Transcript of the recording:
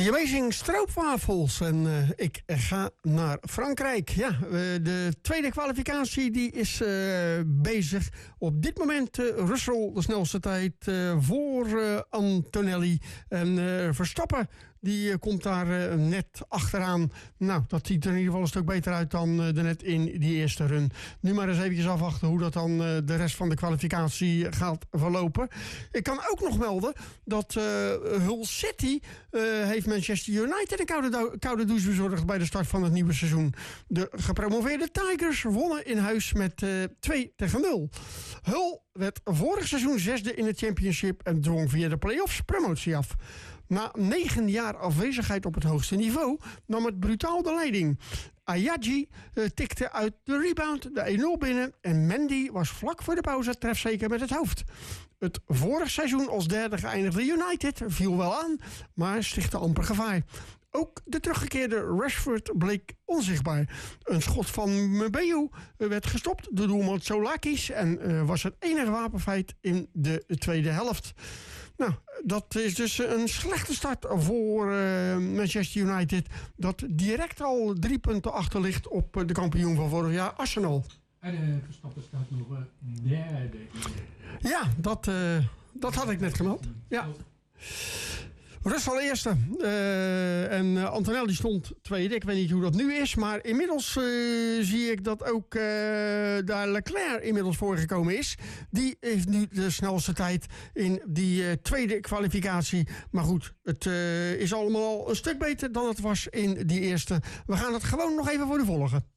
The Amazing Stroopwafels. En ik ga naar Frankrijk. Ja, de tweede kwalificatie die is bezig. Op dit moment Russell de snelste tijd voor Antonelli. En Verstappen die komt daar net achteraan. Nou, dat ziet er in ieder geval een stuk beter uit dan net in die eerste run. Nu maar eens eventjes afwachten hoe dat dan de rest van de kwalificatie gaat verlopen. Ik kan ook nog melden dat Hull City heeft Manchester United een koude douche bezorgd bij de start van het nieuwe seizoen. De gepromoveerde Tigers wonnen in huis met 2-0. Hull werd vorig seizoen 6e in de Championship en dwong via de play-offs promotie af. Na 9 jaar afwezigheid op het hoogste niveau nam het brutaal de leiding. Ayagi tikte uit de rebound de 1-0 binnen en Mendy was vlak voor de pauze trefzeker met het hoofd. Het vorig seizoen als derde geëindigde United viel wel aan, maar stichtte amper gevaar. Ook de teruggekeerde Rashford bleek onzichtbaar. Een schot van Mbeu werd gestopt door doelman Solakis en was het enige wapenfeit in de tweede helft. Nou, dat is dus een slechte start voor Manchester United, dat direct al 3 punten achter ligt op de kampioen van vorig jaar, Arsenal. En Verstappen staat nog derde. Ja, dat had ik net gemeld. Ja. Russell eerste en Antonelli stond tweede. Ik weet niet hoe dat nu is, maar inmiddels zie ik dat ook daar Leclerc inmiddels voorgekomen is. Die heeft nu de snelste tijd in die tweede kwalificatie. Maar goed, het is allemaal al een stuk beter dan het was in die eerste. We gaan het gewoon nog even voor u volgen.